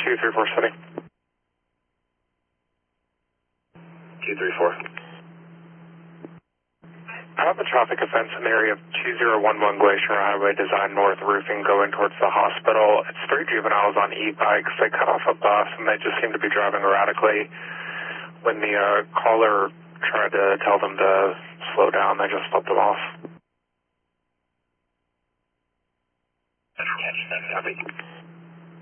234 City. 234. I have a traffic offense in the area of 2011 Glacier Highway, Design North Roofing, going towards the hospital. It's 3 juveniles on e-bikes. They cut off a bus, and they just seem to be driving erratically. When the caller tried to tell them to slow down, they just flipped them off. Copy.